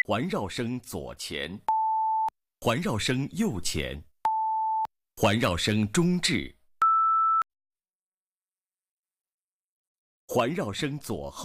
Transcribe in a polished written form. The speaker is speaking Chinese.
环绕声左前，环绕声右前，环绕声中置，环绕声左后。